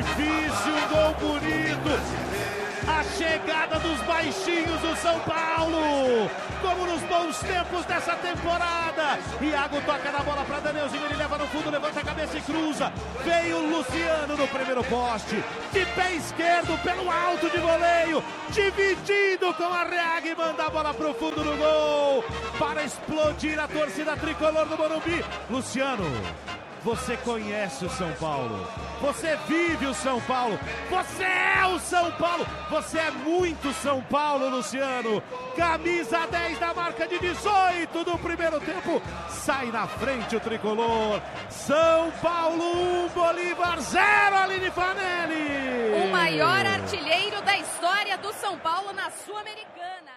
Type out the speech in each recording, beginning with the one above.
difícil, um gol bonito. A chegada dos baixinhos do São Paulo, como nos bons tempos dessa temporada. Iago toca na bola para Danielzinho, ele leva no fundo, levanta a cabeça e cruza. Veio o Luciano no primeiro poste, de pé esquerdo pelo alto de voleio, dividindo com a Reag e manda a bola pro fundo do gol, para explodir a torcida tricolor do Morumbi. Luciano, você conhece o São Paulo, você vive o São Paulo, você é o São Paulo, você é muito São Paulo, Luciano. Camisa 10 da marca de 18 do primeiro tempo, sai na frente o tricolor. São Paulo 1, Bolívar 0, Aline Fanelli. O maior artilheiro da história do São Paulo na Sul-Americana.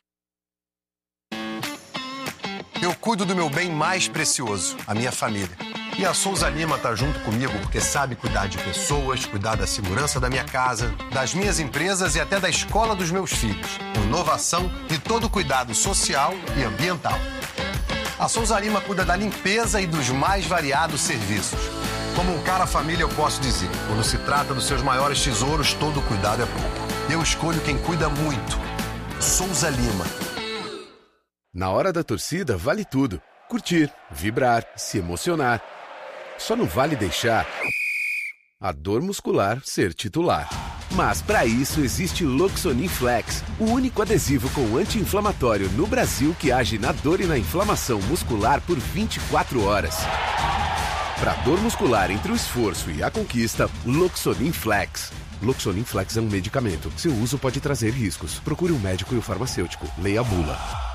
Eu cuido do meu bem mais precioso, a minha família. E a Souza Lima tá junto comigo porque sabe cuidar de pessoas, cuidar da segurança da minha casa, das minhas empresas e até da escola dos meus filhos. Com inovação e todo cuidado social e ambiental. A Souza Lima cuida da limpeza e dos mais variados serviços. Como um cara família, eu posso dizer, quando se trata dos seus maiores tesouros, todo cuidado é pouco. Eu escolho quem cuida muito. Souza Lima. Na hora da torcida, vale tudo. Curtir, vibrar, se emocionar. Só não vale deixar a dor muscular ser titular. Mas para isso existe Loxonin Flex, o único adesivo com anti-inflamatório no Brasil que age na dor e na inflamação muscular por 24 horas. Para dor muscular entre o esforço e a conquista, Loxonin Flex. Loxonin Flex é um medicamento. Seu uso pode trazer riscos. Procure um médico e o farmacêutico. Leia a bula.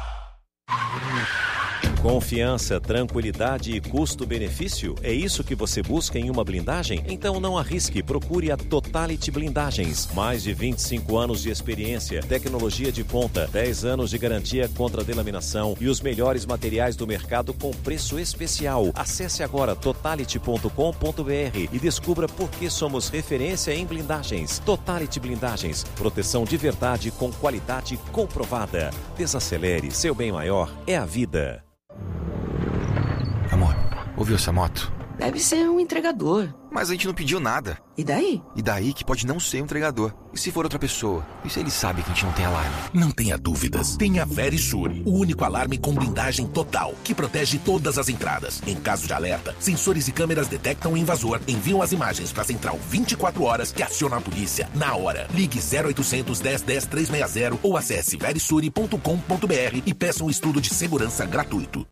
Confiança, tranquilidade e custo-benefício? É isso que você busca em uma blindagem? Então não arrisque, procure a Totality Blindagens. Mais de 25 anos de experiência, tecnologia de ponta, 10 anos de garantia contra delaminação e os melhores materiais do mercado com preço especial. Acesse agora totality.com.br e descubra por que somos referência em blindagens. Totality Blindagens, proteção de verdade com qualidade comprovada. Desacelere, seu bem maior é a vida. Amor, ouviu essa moto? Deve ser um entregador. Mas a gente não pediu nada. E daí? E daí que pode não ser um entregador. E se for outra pessoa? E se ele sabe que a gente não tem alarme? Não tenha dúvidas. Tem a Verisure, o único alarme com blindagem total, que protege todas as entradas. Em caso de alerta, sensores e câmeras detectam o invasor, enviam as imagens para a central 24 horas que aciona a polícia na hora. Ligue 0800 10 10 360 ou acesse verisure.com.br e peça um estudo de segurança gratuito.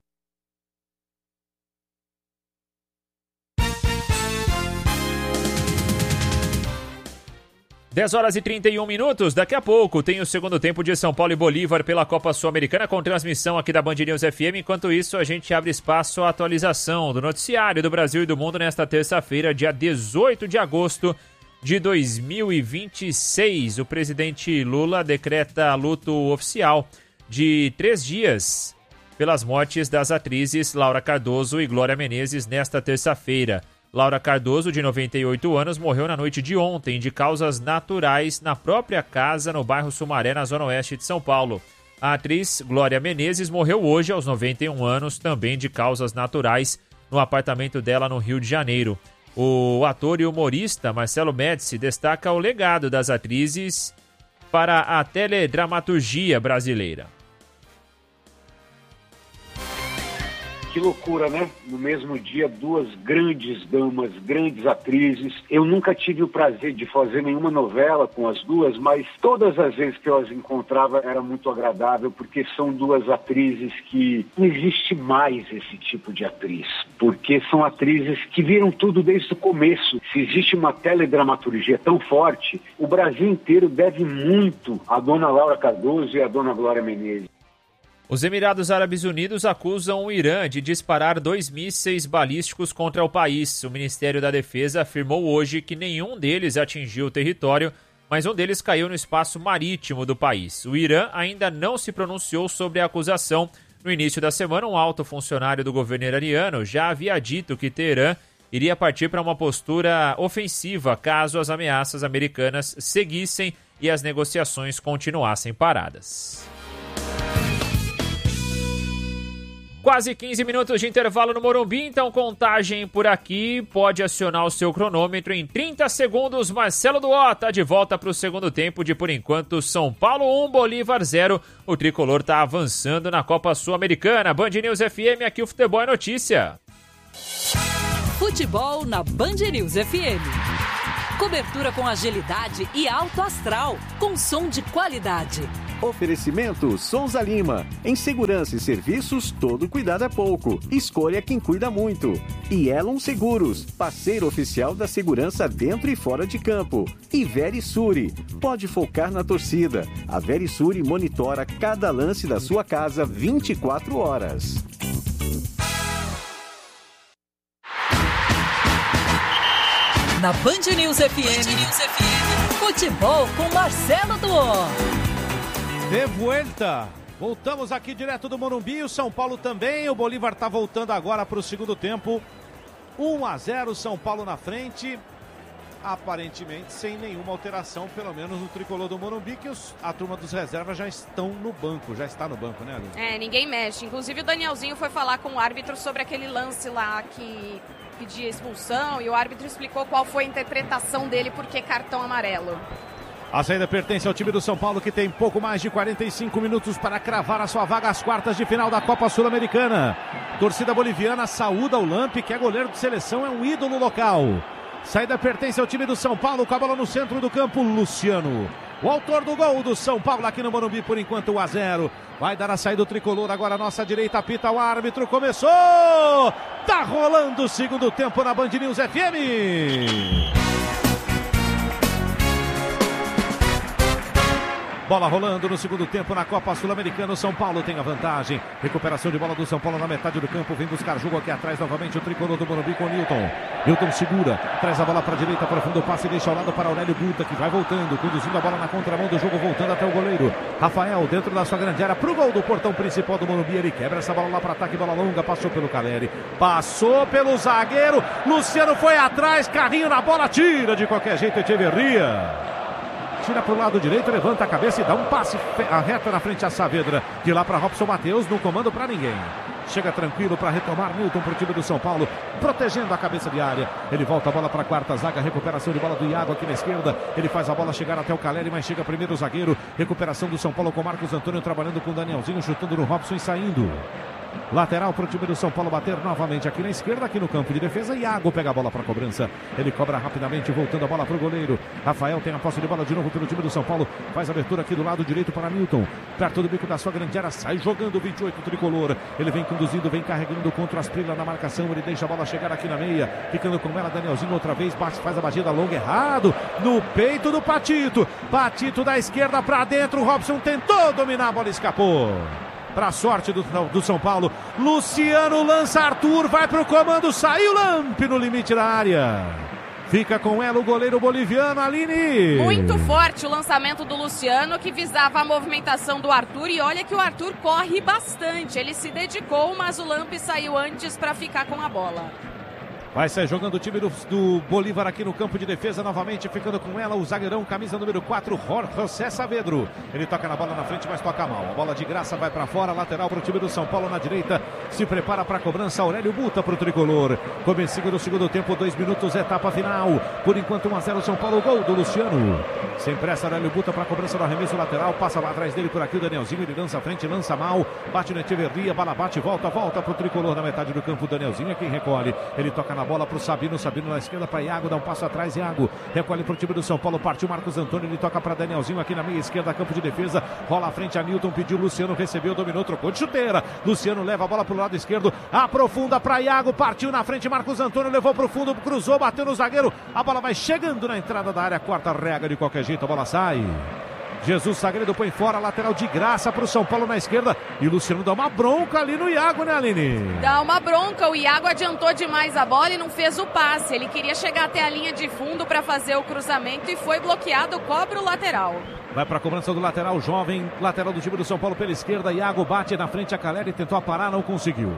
10h31. Daqui a pouco tem o segundo tempo de São Paulo e Bolívar pela Copa Sul-Americana com transmissão aqui da Band News FM. Enquanto isso, a gente abre espaço à atualização do noticiário do Brasil e do mundo nesta terça-feira, dia 18 de agosto de 2026. O presidente Lula decreta luto oficial de 3 dias pelas mortes das atrizes Laura Cardoso e Glória Menezes nesta terça-feira. Laura Cardoso, de 98 anos, morreu na noite de ontem de causas naturais na própria casa no bairro Sumaré, na zona oeste de São Paulo. A atriz Glória Menezes morreu hoje aos 91 anos, também de causas naturais, no apartamento dela no Rio de Janeiro. O ator e humorista Marcelo Médici destaca o legado das atrizes para a teledramaturgia brasileira. Que loucura, né? No mesmo dia, 2 grandes damas, grandes atrizes. Eu nunca tive o prazer de fazer nenhuma novela com as duas, mas todas as vezes que eu as encontrava era muito agradável, porque são 2 atrizes que não existe mais esse tipo de atriz, porque são atrizes que viram tudo desde o começo. Se existe uma teledramaturgia tão forte, o Brasil inteiro deve muito à dona Laura Cardoso e à dona Glória Menezes. Os Emirados Árabes Unidos acusam o Irã de disparar 2 mísseis balísticos contra o país. O Ministério da Defesa afirmou hoje que nenhum deles atingiu o território, mas um deles caiu no espaço marítimo do país. O Irã ainda não se pronunciou sobre a acusação. No início da semana, um alto funcionário do governo iraniano já havia dito que Teherã iria partir para uma postura ofensiva caso as ameaças americanas seguissem e as negociações continuassem paradas. Quase 15 minutos de intervalo no Morumbi, então contagem por aqui, pode acionar o seu cronômetro em 30 segundos. Marcelo Duó tá de volta para o segundo tempo de, por enquanto, São Paulo 1, Bolívar 0. O tricolor tá avançando na Copa Sul-Americana. Band News FM, aqui o Futebol é Notícia. Futebol na Band News FM. Cobertura com agilidade e alto astral, com som de qualidade. Oferecimento Souza Lima. Em segurança e serviços, todo cuidado é pouco. Escolha quem cuida muito. E Elon Seguros, parceiro oficial da segurança dentro e fora de campo. E Verisure, pode focar na torcida. A Verisure monitora cada lance da sua casa 24 horas. Na Band News FM, futebol com Marcelo Duó. De vuelta. Voltamos aqui direto do Morumbi, o São Paulo também. O Bolívar está voltando agora para o segundo tempo. 1-0, São Paulo na frente. Aparentemente sem nenhuma alteração, pelo menos no tricolor do Morumbi, que a turma dos reservas já estão no banco. Já está no banco, né, Aline? Ninguém mexe. Inclusive o Danielzinho foi falar com o árbitro sobre aquele lance lá que pedia expulsão. E o árbitro explicou qual foi a interpretação dele, por que cartão amarelo. A saída pertence ao time do São Paulo, que tem pouco mais de 45 minutos para cravar a sua vaga às quartas de final da Copa Sul-Americana. Torcida boliviana saúda o Lampe, que é goleiro de seleção, é um ídolo local. Saída pertence ao time do São Paulo, com a bola no centro do campo, Luciano. O autor do gol do São Paulo aqui no Morumbi, por enquanto 1-0. Vai dar a saída do tricolor, agora a nossa direita apita o árbitro, começou! Tá rolando o segundo tempo na Band News FM. Bola rolando no segundo tempo na Copa Sul-Americana. O São Paulo tem a vantagem. Recuperação de bola do São Paulo na metade do campo. Vem buscar jogo aqui atrás novamente o tricolor do Morumbi com o Newton. Newton segura, traz a bola para a direita, profundo o passe e deixa ao lado para Aurélio Buta, que vai voltando, conduzindo a bola na contramão do jogo, voltando até o goleiro. Rafael, dentro da sua grande área, pro gol do portão principal do Morumbi. Ele quebra essa bola lá para ataque, bola longa, passou pelo Caleri, passou pelo zagueiro. Luciano foi atrás, carrinho na bola, tira de qualquer jeito Echeverria. Tira para o lado direito, levanta a cabeça e dá um passe reta na frente a Saavedra. De lá para Robson Matheus, no comando para ninguém. Chega tranquilo para retomar Newton para o time do São Paulo, protegendo a cabeça de área. Ele volta a bola para a quarta zaga, recuperação de bola do Iago aqui na esquerda. Ele faz a bola chegar até o Caleri, mas chega primeiro o zagueiro. Recuperação do São Paulo com Marcos Antônio trabalhando com o Danielzinho, chutando no Robson e saindo. Lateral para o time do São Paulo bater novamente aqui na esquerda, aqui no campo de defesa. Iago pega a bola para a cobrança. Ele cobra rapidamente, voltando a bola para o goleiro. Rafael tem a posse de bola de novo pelo time do São Paulo. Faz a abertura aqui do lado direito para Newton. Perto do bico da sua grande área, sai jogando o 28 tricolor. Ele vem conduzindo, vem carregando contra as Asprilla na marcação. Ele deixa a bola chegar aqui na meia. Ficando com ela, Danielzinho outra vez. Faz a batida longa, errado. No peito do Patito. Patito da esquerda para dentro. O Robson tentou dominar, a bola escapou. Para a sorte do São Paulo, Luciano lança Arthur, vai para o comando, saiu Lampe no limite da área. Fica com ela o goleiro boliviano, Aline. Muito forte o lançamento do Luciano, que visava a movimentação do Arthur. E olha que o Arthur corre bastante, ele se dedicou, mas o Lampe saiu antes para ficar com a bola. Vai sair jogando o time do Bolívar aqui no campo de defesa, novamente ficando com ela o zagueirão, camisa número 4, José Saavedro. Ele toca na bola na frente, mas toca mal. A bola de graça vai para fora, lateral para o time do São Paulo na direita. Se prepara para a cobrança, Aurélio Buta para o tricolor. Comecinho do segundo tempo, 2 minutos, etapa final. Por enquanto 1-0 São Paulo, gol do Luciano. Sem pressa, Aurélio Buta para a cobrança do arremesso lateral, passa lá atrás dele por aqui o Danielzinho, ele lança à frente, lança mal, bate no Echeverria, bala bate, volta para o tricolor na metade do campo. O Danielzinho é quem recolhe. Ele toca na bola para o Sabino na esquerda para Iago, dá um passo atrás, Iago recolhe para o time do São Paulo, partiu Marcos Antônio, ele toca para Danielzinho aqui na meia esquerda, campo de defesa, rola à frente a Newton, pediu, Luciano recebeu, dominou, trocou de chuteira, Luciano leva a bola para o lado esquerdo, aprofunda para Iago, partiu na frente, Marcos Antônio levou para o fundo, cruzou, bateu no zagueiro, a bola vai chegando na entrada da área, quarta rega de qualquer jeito, a bola sai. Jesus Sagredo põe fora, lateral de graça para o São Paulo na esquerda. E o Luciano dá uma bronca ali no Iago, né, Aline? Dá uma bronca, o Iago adiantou demais a bola e não fez o passe. Ele queria chegar até a linha de fundo para fazer o cruzamento e foi bloqueado, cobra o lateral. Vai para a cobrança do lateral, jovem, lateral do time do São Paulo pela esquerda. Iago bate na frente, a Caleri tentou aparar, não conseguiu.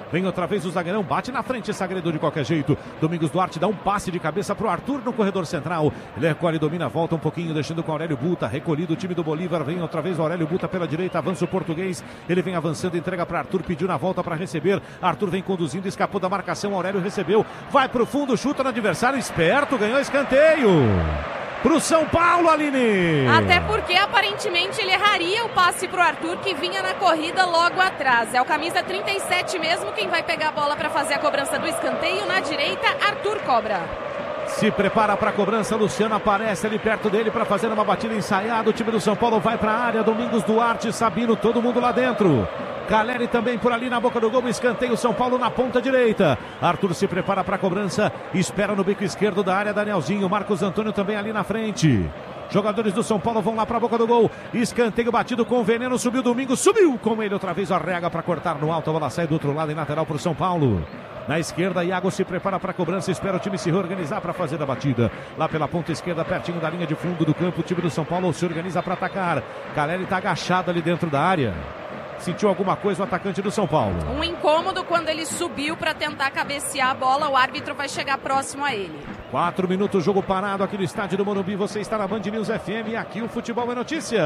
Vem outra vez o zagueirão, bate na frente, Sagredo de qualquer jeito. Domingos Duarte dá um passe de cabeça pro Arthur no corredor central. Ele recolhe, domina, volta um pouquinho, deixando com o Aurélio Buta. Recolhido o time do Bolívar, vem outra vez o Aurélio Buta pela direita, avança o português. Ele vem avançando, entrega para Arthur, pediu na volta para receber. Arthur vem conduzindo, escapou da marcação, Aurélio recebeu. Vai pro fundo, chuta no adversário, esperto, ganhou escanteio. Pro São Paulo, Aline! Até porque aparentemente ele erraria o passe pro Arthur, que vinha na corrida logo atrás. É o camisa 37 mesmo quem vai pegar a bola para fazer a cobrança do escanteio. Na direita, Arthur cobra. Se prepara para a cobrança, Luciano aparece ali perto dele para fazer uma batida ensaiada. O time do São Paulo vai para a área, Domingos Duarte, Sabino, todo mundo lá dentro. Caleri também por ali na boca do gol, escanteio, São Paulo na ponta direita. Arthur se prepara para a cobrança, espera no bico esquerdo da área, Danielzinho, Marcos Antônio também ali na frente. Jogadores do São Paulo vão lá para a boca do gol. Escanteio batido com veneno, subiu Domingos, subiu com ele outra vez, Arrega para cortar no alto, a bola sai do outro lado em lateral para o São Paulo. Na esquerda, Iago se prepara para a cobrança, espera o time se reorganizar para fazer a batida. Lá pela ponta esquerda, pertinho da linha de fundo do campo, o time do São Paulo se organiza para atacar. Caleri está agachado ali dentro da área. Sentiu alguma coisa o atacante do São Paulo? Um incômodo quando ele subiu para tentar cabecear a bola, o árbitro vai chegar próximo a ele. 4 minutos, jogo parado aqui no estádio do Morumbi. Você está na Band News FM e aqui o Futebol é Notícia.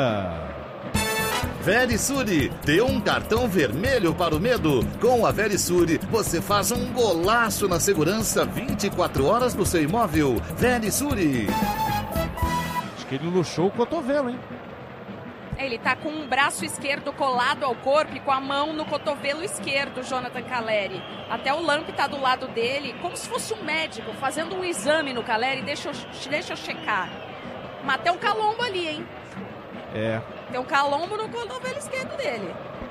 Verisure, dê um cartão vermelho para o medo. Com a Verisure, você faz um golaço na segurança 24 horas do seu imóvel. Verisure. Acho que ele luxou o cotovelo, hein? Ele tá com o braço esquerdo colado ao corpo e com a mão no cotovelo esquerdo, Jonathan Caleri. Até o Lamp tá do lado dele, como se fosse um médico, fazendo um exame no Caleri. Deixa eu checar. Mas tem um calombo ali, hein? É. Tem um calombo no cotovelo esquerdo dele.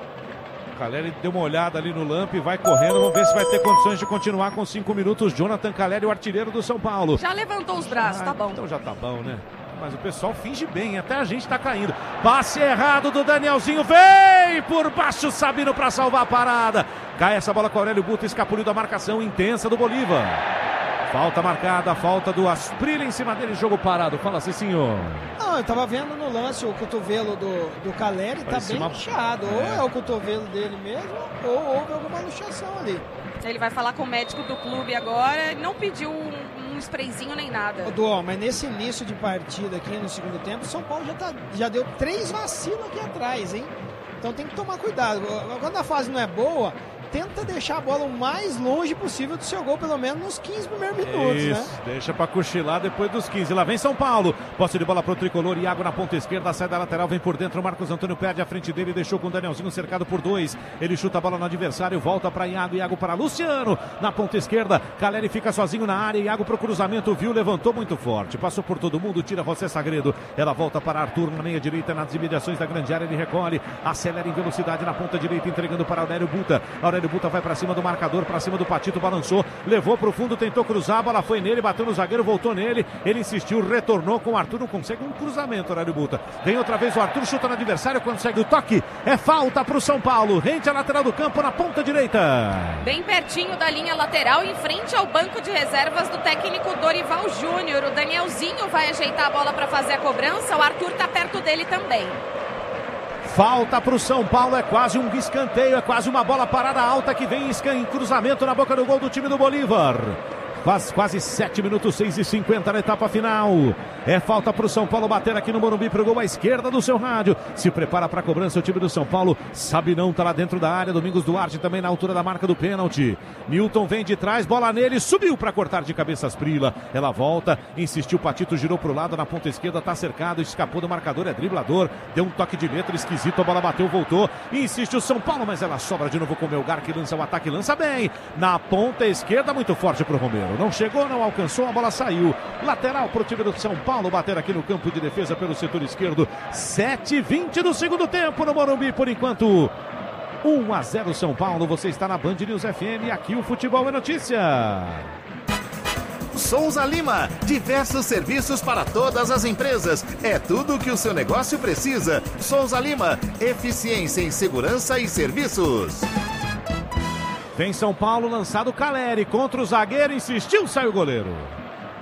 O Caleri deu uma olhada ali no Lamp, vai correndo. Vamos ver se vai ter condições de continuar com 5 minutos. Jonathan Caleri, o artilheiro do São Paulo. Já levantou os braços, tá bom. Então já tá bom, né? Mas o pessoal finge bem, até a gente tá caindo. Passe errado do Danielzinho, vem por baixo, Sabino para salvar a parada. Cai essa bola com o Aurélio Buta, escapuliu da marcação intensa do Bolívar. Falta marcada, falta do Asprilla em cima dele, jogo parado. Fala assim, senhor. Não, eu tava vendo no lance o cotovelo do Caleri, tá bem inchado. Ou é o cotovelo dele mesmo, ou houve alguma luxação ali. Ele vai falar com o médico do clube agora, ele não pediu um sprayzinho nem nada. Mas nesse início de partida aqui no segundo tempo, o São Paulo já deu 3 vacilos aqui atrás, hein? Então tem que tomar cuidado. Quando a fase não é boa, tenta deixar a bola o mais longe possível do seu gol, pelo menos nos 15 primeiros minutos, isso, né? Deixa pra cochilar depois dos 15. Lá vem São Paulo. Posse de bola pro tricolor. Iago na ponta esquerda, sai da lateral, vem por dentro. Marcos Antônio perde a frente dele, deixou com o Danielzinho cercado por 2. Ele chuta a bola no adversário, volta pra Iago. Iago para Luciano na ponta esquerda. Caleri fica sozinho na área. Iago pro cruzamento, viu, levantou muito forte. Passou por todo mundo, tira José Sagredo. Ela volta para Arthur na meia direita, nas imediações da grande área. Ele recolhe, acelera em velocidade na ponta direita, entregando para Aurélio Buta. Aurélio Buta vai pra cima do marcador, pra cima do Patito, balançou, levou pro fundo, tentou cruzar, a bola foi nele, bateu no zagueiro, voltou nele, ele insistiu, retornou com o Arthur, não consegue um cruzamento, Aurélio Buta. Vem outra vez o Arthur, chuta no adversário, consegue o toque, é falta pro São Paulo, rente à lateral do campo, na ponta direita. Bem pertinho da linha lateral, em frente ao banco de reservas do técnico Dorival Júnior. O Danielzinho vai ajeitar a bola para fazer a cobrança, o Arthur tá perto dele também. Falta para o São Paulo, é quase um escanteio, é quase uma bola parada alta que vem em cruzamento na boca do gol do time do Bolívar. Faz quase 7 minutos, 6h50 na etapa final. É falta para o São Paulo bater aqui no Morumbi pro gol à esquerda do seu rádio. Se prepara para a cobrança o time do São Paulo. Sabinão tá lá dentro da área. Domingos Duarte também na altura da marca do pênalti. Newton vem de trás, bola nele, subiu para cortar de cabeça Asprilla. Ela volta, insistiu, Patito girou pro lado na ponta esquerda, tá cercado, escapou do marcador, é driblador. Deu um toque de letra esquisito, a bola bateu, voltou. Insiste o São Paulo, mas ela sobra de novo com o Melgar, que lança o ataque, lança bem. Na ponta esquerda, muito forte pro Romero. Não chegou, não alcançou, a bola saiu. Lateral pro time do São Paulo bater aqui no campo de defesa pelo setor esquerdo. 7h20 do segundo tempo no Morumbi, por enquanto. 1-0 São Paulo, você está na Band News FM e aqui o Futebol é Notícia. Souza Lima, diversos serviços para todas as empresas. É tudo o que o seu negócio precisa. Souza Lima, eficiência em segurança e serviços. Vem São Paulo, lançado Caleri contra o zagueiro, insistiu, sai o goleiro.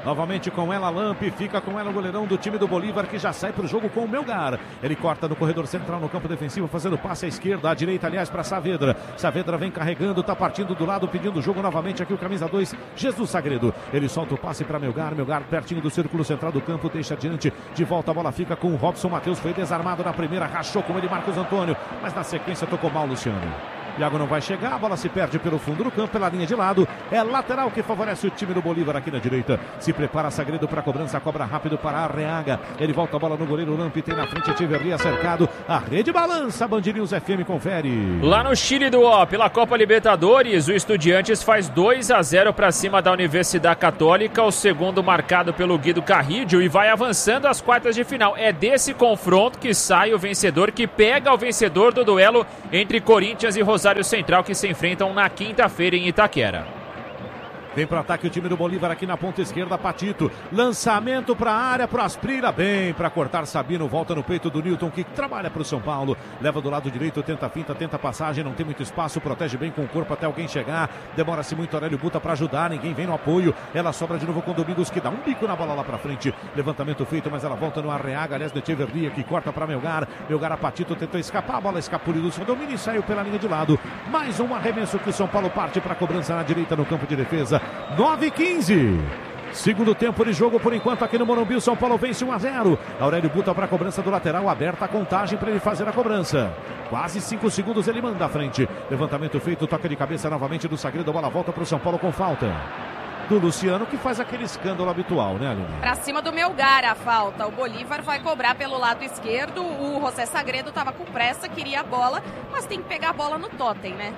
Novamente com ela, Lampe, fica com ela o goleirão do time do Bolívar, que já sai pro jogo com o Melgar. Ele corta no corredor central, no campo defensivo, fazendo passe à esquerda, à direita, aliás, para Saavedra. Saavedra vem carregando, tá partindo do lado, pedindo o jogo novamente aqui o camisa 2, Jesus Sagredo. Ele solta o passe para Melgar, Melgar pertinho do círculo central do campo, deixa adiante, de volta a bola fica com o Robson Matheus, foi desarmado na primeira, rachou com ele Marcos Antônio, mas na sequência tocou mal Luciano. Iago não vai chegar, a bola se perde pelo fundo do campo, pela linha de lado. É lateral que favorece o time do Bolívar aqui na direita. Se prepara Sagredo para a cobrança, cobra rápido para Arreaga. Ele volta a bola no goleiro Lampe, tem na frente Echeverria cercado. A rede balança, Band News FM confere. Lá no Chile do O, pela Copa Libertadores, o Estudiantes faz 2-0 para cima da Universidade Católica, o segundo marcado pelo Guido Carrillo, e vai avançando às quartas de final. É desse confronto que sai o vencedor, que pega o vencedor do duelo entre Corinthians e Rosário Central, que se enfrentam na quinta-feira em Itaquera. Vem para o ataque o time do Bolívar aqui na ponta esquerda, Patito. Lançamento para a área, para Asprila, bem para cortar Sabino, volta no peito do Newton, que trabalha para o São Paulo. Leva do lado direito, tenta finta, tenta passagem, não tem muito espaço, protege bem com o corpo até alguém chegar. Demora-se muito Aurélio Buta para ajudar, ninguém vem no apoio. Ela sobra de novo com o Domingos, que dá um bico na bola lá para frente. Levantamento feito, mas ela volta no Arreaga, aliás, do Echeverria, que corta para Melgar. Melgar a Patito tentou escapar, a bola escapou do seu domínio e saiu pela linha de lado. Mais um arremesso que o São Paulo parte para a cobrança na direita no campo de defesa. 9-15. Segundo tempo de jogo por enquanto aqui no Morumbi. O São Paulo vence 1-0. Aurélio Buta para a cobrança do lateral, aberta a contagem para ele fazer a cobrança. Quase 5 segundos ele manda à frente. Levantamento feito, toca de cabeça novamente do Sagredo. A bola volta para o São Paulo com falta do Luciano, que faz aquele escândalo habitual, né, Aline? Pra cima do Melgar a falta. O Bolívar vai cobrar pelo lado esquerdo. O José Sagredo estava com pressa, queria a bola, mas tem que pegar a bola no totem, né?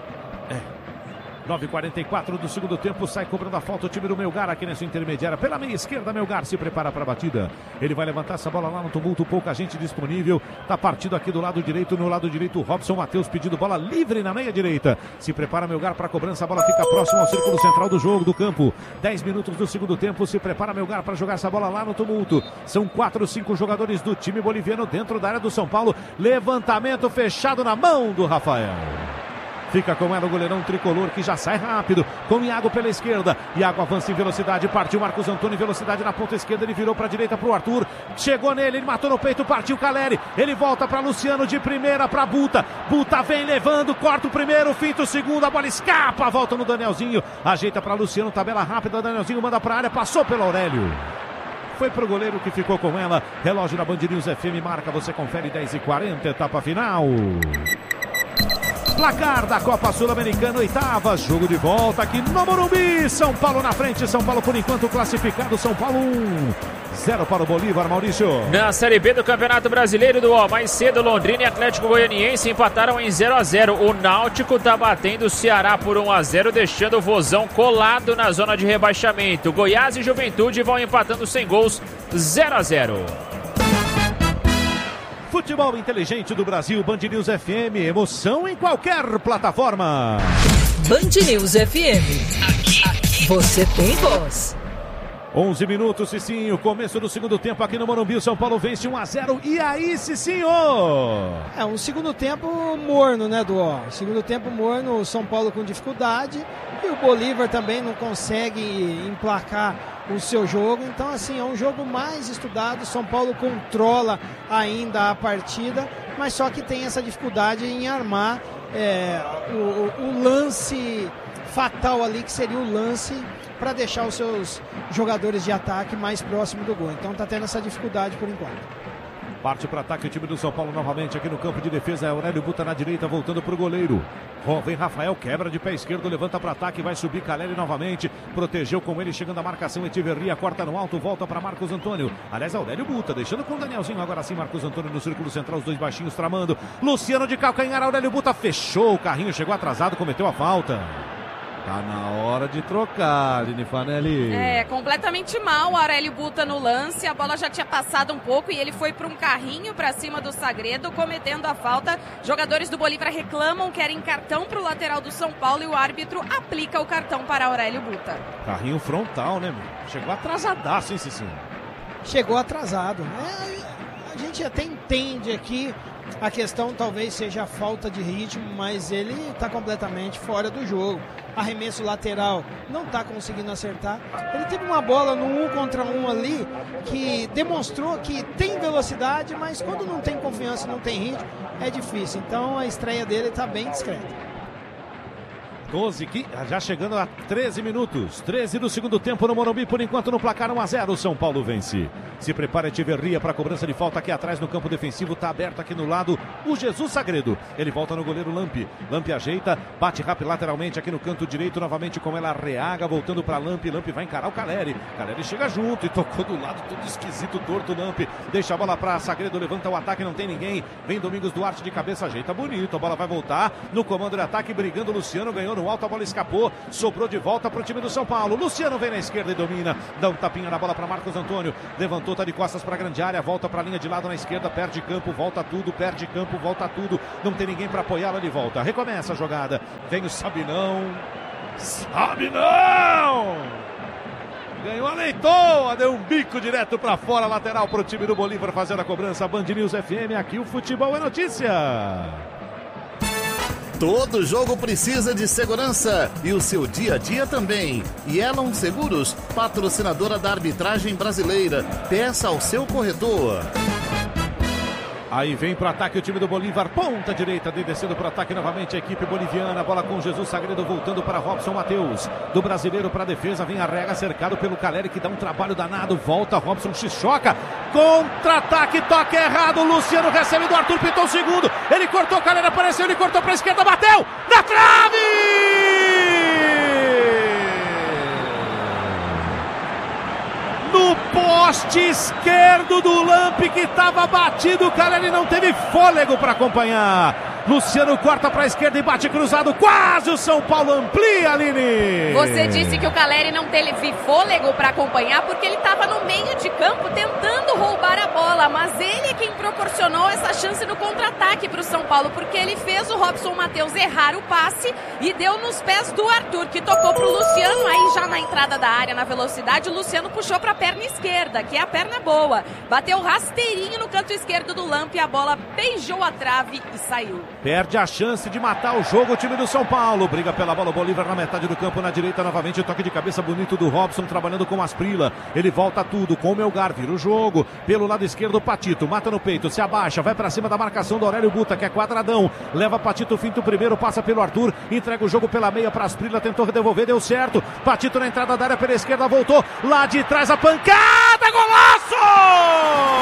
9h44 do segundo tempo, sai cobrando a falta o time do Melgar aqui nessa intermediária. Pela meia esquerda, Melgar se prepara para a batida. Ele vai levantar essa bola lá no tumulto, pouca gente disponível. Tá partido aqui do lado direito, no lado direito, Robson Matheus pedindo bola livre na meia direita. Se prepara Melgar para a cobrança, a bola fica próxima ao círculo central do jogo, do campo. 10 minutos do segundo tempo, se prepara Melgar para jogar essa bola lá no tumulto. São 4, 5 jogadores do time boliviano dentro da área do São Paulo. Levantamento fechado na mão do Rafael. Fica com ela o goleirão tricolor, que já sai rápido, com Iago pela esquerda. Iago avança em velocidade, partiu Marcos Antônio em velocidade na ponta esquerda, ele virou para a direita para o Arthur, chegou nele, ele matou no peito, partiu Caleri, ele volta para Luciano de primeira para Buta, Buta vem levando, corta o primeiro, finta o segundo, a bola escapa, volta no Danielzinho, ajeita para Luciano, tabela rápida, Danielzinho manda para a área, passou pelo Aurélio. Foi pro goleiro que ficou com ela. Relógio na Band News FM marca, você confere 10h40, etapa final. Placar da Copa Sul-Americana, oitavas, jogo de volta aqui no Morumbi. São Paulo na frente, São Paulo por enquanto classificado, São Paulo 1-0 para o Bolívar, Maurício. Na Série B do Campeonato Brasileiro do O, mais cedo Londrina e Atlético Goianiense empataram em 0-0. O Náutico tá batendo o Ceará por 1-0, deixando o Vozão colado na zona de rebaixamento. Goiás e Juventude vão empatando sem gols, 0-0. Futebol inteligente do Brasil, Band News FM, emoção em qualquer plataforma. Band News FM, aqui você tem voz. 11 minutos, Cicinho, começo do segundo tempo aqui no Morumbi, o São Paulo vence 1-0, e aí, Cicinho? É um segundo tempo morno, né, Duó? Segundo tempo morno, o São Paulo com dificuldade, e o Bolívar também não consegue emplacar o seu jogo, então assim, é um jogo mais estudado, o São Paulo controla ainda a partida, mas só que tem essa dificuldade em armar o lance fatal ali, que seria o lance para deixar os seus jogadores de ataque mais próximo do gol. Então tá tendo essa dificuldade por enquanto. Parte para ataque o time do São Paulo novamente aqui no campo de defesa. Aurélio Buta na direita, voltando para o goleiro. Vem Rafael, quebra de pé esquerdo, levanta para ataque, vai subir Caleri novamente. Protegeu com ele, chegando a marcação. Echeverria corta no alto, volta para Marcos Antônio. Aliás, Aurélio Buta, deixando com o Danielzinho. Agora sim, Marcos Antônio no círculo central, os dois baixinhos tramando. Luciano de calcanhar, Aurélio Buta fechou o carrinho, chegou atrasado, cometeu a falta. Tá na hora de trocar, Aline Fanelli. Completamente mal o Aurélio Buta no lance. A bola já tinha passado um pouco e ele foi para um carrinho para cima do Sagredo, cometendo a falta. Jogadores do Bolívar reclamam, querem cartão para o lateral do São Paulo e o árbitro aplica o cartão para Aurélio Buta. Carrinho frontal, né, meu? Chegou atrasadaço, hein, Cicinho? Chegou atrasado. A gente até entende aqui A questão talvez seja a falta de ritmo, mas ele está completamente fora do jogo. Arremesso lateral, não está conseguindo acertar. Ele teve uma bola no 1 contra 1 ali, que demonstrou que tem velocidade, mas quando não tem confiança, não tem ritmo, é difícil. Então a estreia dele está bem discreta. 12, já chegando a 13 minutos. 13 do segundo tempo no Morumbi, por enquanto no placar 1-0, o São Paulo vence. Se prepara Echeverria para a cobrança de falta aqui atrás no campo defensivo, está aberto aqui no lado o Jesus Sagredo. Ele volta no goleiro Lampi. Lampi ajeita, bate rápido lateralmente aqui no canto direito, novamente com ela Arreaga, voltando para Lampi. Lampi vai encarar o Caleri. Caleri chega junto e tocou do lado, todo esquisito, torto Lampi. Deixa a bola para Sagredo, levanta o ataque, não tem ninguém. Vem Domingos Duarte de cabeça, ajeita bonito. A bola vai voltar no comando de ataque, brigando o Luciano, ganhou no alto, a bola escapou, sobrou de volta para o time do São Paulo. Luciano vem na esquerda e domina, dá um tapinha na bola para Marcos Antônio, levantou, tá de costas para a grande área, volta para a linha de lado na esquerda, perde campo, volta tudo, perde campo, volta tudo, não tem ninguém para apoiá-lo, ele volta, recomeça a jogada, vem o Sabinão, ganhou a leitoa, deu um bico direto para fora, lateral para o time do Bolívar fazendo a cobrança. Band News FM, aqui o futebol é notícia. Todo jogo precisa de segurança e o seu dia a dia também. Yellow Seguros, patrocinadora da arbitragem brasileira. Peça ao seu corretor. Aí vem para o ataque o time do Bolívar, ponta direita, descendo para o ataque novamente a equipe boliviana, bola com Jesus Sagredo voltando para Robson Matheus, do brasileiro para a defesa, vem Arrega cercado pelo Caleri que dá um trabalho danado, volta Robson, se choca, contra-ataque, toque errado, Luciano recebe do Arthur, pintou o segundo, ele cortou, Caleri apareceu, ele cortou para a esquerda, bateu, na trave! No poste esquerdo do Lampi que estava batido, o Caleri não teve fôlego para acompanhar. Luciano corta para a esquerda e bate cruzado, quase o São Paulo amplia, Aline. Você disse que o Caleri não teve fôlego para acompanhar porque ele estava no meio de campo tentando roubar a bola, mas ele é quem proporcionou essa chance no contra-ataque para o São Paulo, porque ele fez o Robson Matheus errar o passe e deu nos pés do Arthur, que tocou para o Luciano, aí já na entrada da área, na velocidade, o Luciano puxou para a perna esquerda, que é a perna boa, bateu rasteirinho no canto esquerdo do Lampi, a bola beijou a trave e saiu. Perde a chance de matar o jogo o time do São Paulo. Briga pela bola, o Bolívar na metade do campo, na direita novamente, toque de cabeça bonito do Robson, trabalhando com Asprila. Ele volta tudo com o Melgar, vira o jogo. Pelo lado esquerdo, Patito, mata no peito, se abaixa, vai pra cima da marcação do Aurélio Buta, que é quadradão. Leva Patito, finta o primeiro, passa pelo Arthur, entrega o jogo pela meia pra Asprila, tentou devolver, deu certo. Patito na entrada da área pela esquerda, voltou. Lá de trás a pancada, golaço!